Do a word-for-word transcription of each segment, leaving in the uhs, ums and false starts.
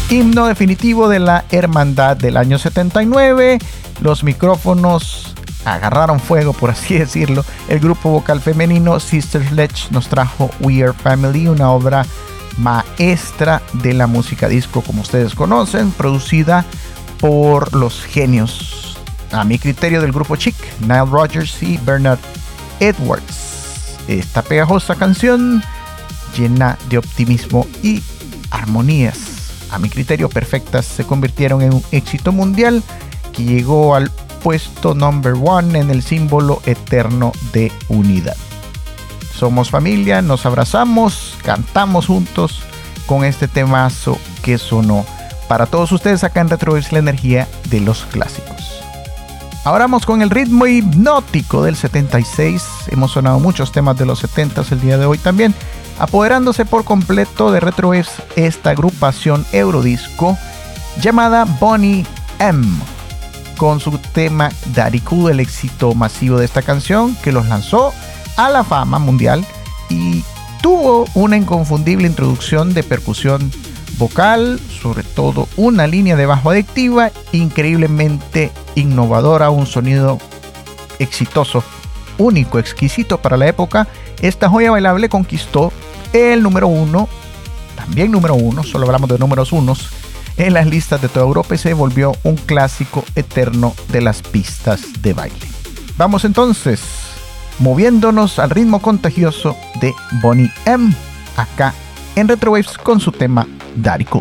himno definitivo de la hermandad del año setenta y nueve. Los micrófonos agarraron fuego, por así decirlo. El grupo vocal femenino Sister Sledge nos trajo We Are Family, una obra maestra de la música disco, como ustedes conocen, producida por los genios, a mi criterio, del grupo Chic, Nile Rodgers y Bernard Edwards. Esta pegajosa canción, llena de optimismo y armonías, a mi criterio perfectas, se convirtieron en un éxito mundial que llegó al puesto number one en el símbolo eterno de unidad. Somos familia, nos abrazamos, cantamos juntos con este temazo que sonó para todos ustedes acá en Retrowaves, la energía de los clásicos. Ahora vamos con el ritmo hipnótico del setenta y seis. Hemos sonado muchos temas de los setenta el día de hoy también, apoderándose por completo de Retrowaves esta agrupación Eurodisco llamada Boney M, con su tema Daddy Cool, el éxito masivo de esta canción que los lanzó a la fama mundial y tuvo una inconfundible introducción de percusión vocal, sobre todo una línea de bajo adictiva increíblemente innovadora, un sonido exitoso, único, exquisito para la época. Esta joya bailable conquistó el número uno, también número uno, solo hablamos de números unos, en las listas de toda Europa y se volvió un clásico eterno de las pistas de baile. Vamos entonces, moviéndonos al ritmo contagioso de Boney M, acá en Retrowaves con su tema Daddy Cool.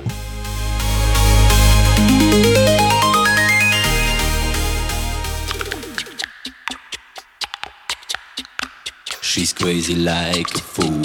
She's crazy like a fool.